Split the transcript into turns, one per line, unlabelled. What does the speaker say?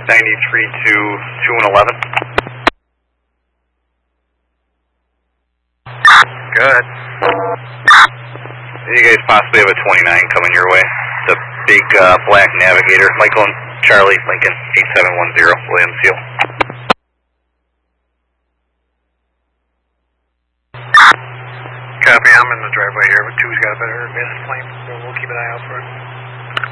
93 to 211. Good. You guys possibly have a 29 coming your way. The big black Navigator, Michael and Charlie, Lincoln, 8710, William Seal.
Copy, I'm in the driveway here, but 2's got a better advanced plane, so we'll keep an eye out for it.